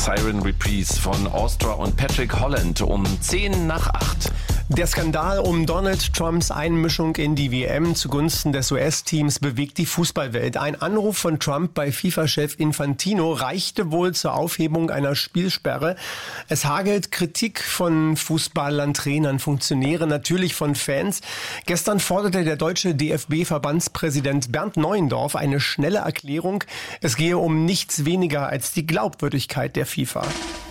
Siren Reprise von Austria und Patrick Holland um 10:08. Der Skandal um Donald Trumps Einmischung in die WM zugunsten des US-Teams bewegt die Fußballwelt. Ein Anruf von Trump bei FIFA-Chef Infantino reichte wohl zur Aufhebung einer Spielsperre. Es hagelt Kritik von Fußballern, Trainern, Funktionären, natürlich von Fans. Gestern forderte der deutsche DFB-Verbandspräsident Bernd Neuendorf eine schnelle Erklärung. Es gehe um nichts weniger als die Glaubwürdigkeit der FIFA.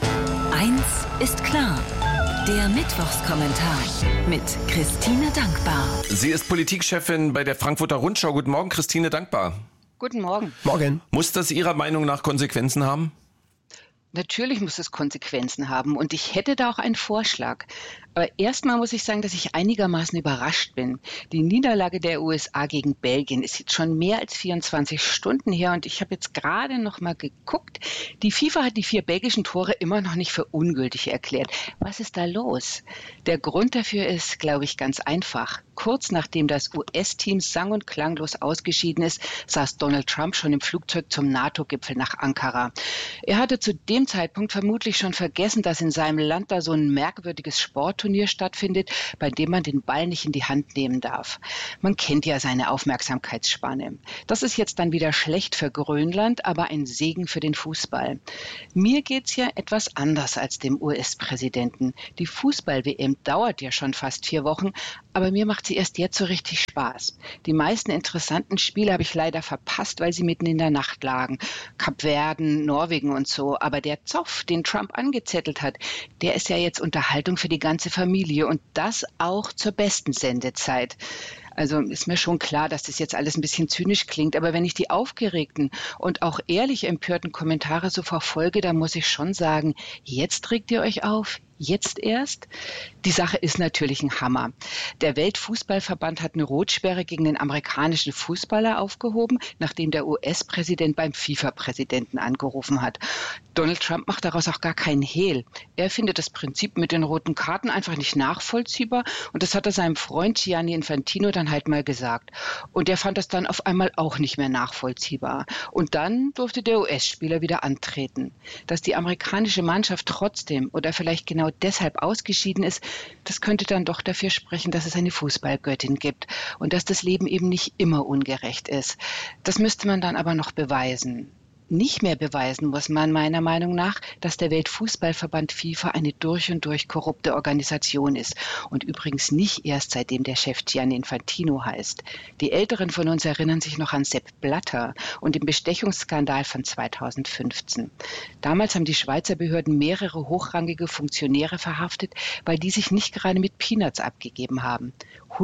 Eins ist klar. Der Mittwochskommentar mit Christine Dankbar. Sie ist Politikchefin bei der Frankfurter Rundschau. Guten Morgen, Christine Dankbar. Guten Morgen. Morgen. Muss das Ihrer Meinung nach Konsequenzen haben? Natürlich muss es Konsequenzen haben und ich hätte da auch einen Vorschlag. Aber erstmal muss ich sagen, dass ich einigermaßen überrascht bin. Die Niederlage der USA gegen Belgien ist jetzt schon mehr als 24 Stunden her und ich habe jetzt gerade noch mal geguckt. Die FIFA hat die 4 belgischen Tore immer noch nicht für ungültig erklärt. Was ist da los? Der Grund dafür ist, glaube ich, ganz einfach. Kurz nachdem das US-Team sang- und klanglos ausgeschieden ist, saß Donald Trump schon im Flugzeug zum NATO-Gipfel nach Ankara. Er hatte zu dem Zeitpunkt vermutlich schon vergessen, dass in seinem Land da so ein merkwürdiges Sportturnier stattfindet, bei dem man den Ball nicht in die Hand nehmen darf. Man kennt ja seine Aufmerksamkeitsspanne. Das ist jetzt dann wieder schlecht für Grönland, aber ein Segen für den Fußball. Mir geht's ja etwas anders als dem US-Präsidenten. Die Fußball-WM dauert ja schon fast 4 Wochen, aber mir macht sie erst jetzt so richtig Spaß. Die meisten interessanten Spiele habe ich leider verpasst, weil sie mitten in der Nacht lagen. Kapverden, Norwegen und so. Aber der Zoff, den Trump angezettelt hat, der ist ja jetzt Unterhaltung für die ganze Familie und das auch zur besten Sendezeit. Also ist mir schon klar, dass das jetzt alles ein bisschen zynisch klingt, aber wenn ich die aufgeregten und auch ehrlich empörten Kommentare so verfolge, dann muss ich schon sagen, jetzt regt ihr euch auf? Jetzt erst? Die Sache ist natürlich ein Hammer. Der Weltfußballverband hat eine Rotsperre gegen den amerikanischen Fußballer aufgehoben, nachdem der US-Präsident beim FIFA-Präsidenten angerufen hat. Donald Trump macht daraus auch gar keinen Hehl. Er findet das Prinzip mit den roten Karten einfach nicht nachvollziehbar und das hat er seinem Freund Gianni Infantino dann halt mal gesagt. Und der fand das dann auf einmal auch nicht mehr nachvollziehbar. Und dann durfte der US-Spieler wieder antreten. Dass die amerikanische Mannschaft trotzdem oder vielleicht genau deshalb ausgeschieden ist, das könnte dann doch dafür sprechen, dass es eine Fußballgöttin gibt und dass das Leben eben nicht immer ungerecht ist. Das müsste man dann aber noch beweisen. Nicht mehr beweisen muss man meiner Meinung nach, dass der Weltfußballverband FIFA eine durch und durch korrupte Organisation ist. Und übrigens nicht erst seitdem der Chef Gianni Infantino heißt. Die Älteren von uns erinnern sich noch an Sepp Blatter und den Bestechungsskandal von 2015. Damals haben die Schweizer Behörden mehrere hochrangige Funktionäre verhaftet, weil die sich nicht gerade mit Peanuts abgegeben haben.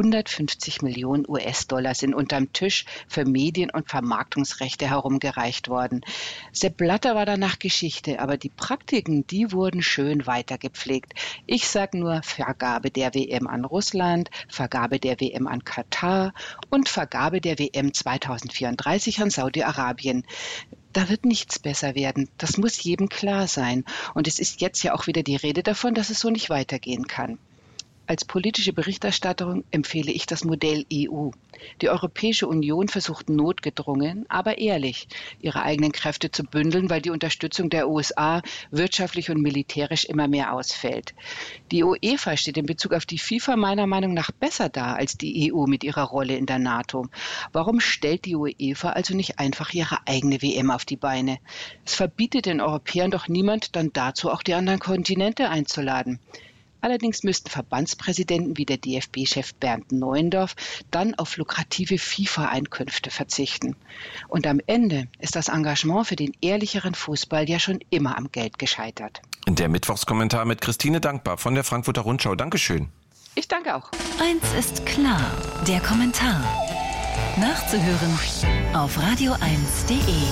150 Millionen US-Dollar sind unterm Tisch für Medien- und Vermarktungsrechte herumgereicht worden. Sepp Blatter war danach Geschichte, aber die Praktiken, die wurden schön weitergepflegt. Ich sage nur Vergabe der WM an Russland, Vergabe der WM an Katar und Vergabe der WM 2034 an Saudi-Arabien. Da wird nichts besser werden. Das muss jedem klar sein. Und es ist jetzt ja auch wieder die Rede davon, dass es so nicht weitergehen kann. Als politische Berichterstatterin empfehle ich das Modell EU. Die Europäische Union versucht notgedrungen, aber ehrlich, ihre eigenen Kräfte zu bündeln, weil die Unterstützung der USA wirtschaftlich und militärisch immer mehr ausfällt. Die UEFA steht in Bezug auf die FIFA meiner Meinung nach besser da als die EU mit ihrer Rolle in der NATO. Warum stellt die UEFA also nicht einfach ihre eigene WM auf die Beine? Es verbietet den Europäern doch niemand, dann dazu auch die anderen Kontinente einzuladen. Allerdings müssten Verbandspräsidenten wie der DFB-Chef Bernd Neuendorf dann auf lukrative FIFA-Einkünfte verzichten. Und am Ende ist das Engagement für den ehrlicheren Fußball ja schon immer am Geld gescheitert. Der Mittwochskommentar mit Christine Dankbar von der Frankfurter Rundschau. Dankeschön. Ich danke auch. Eins ist klar. Der Kommentar. Nachzuhören auf radio1.de.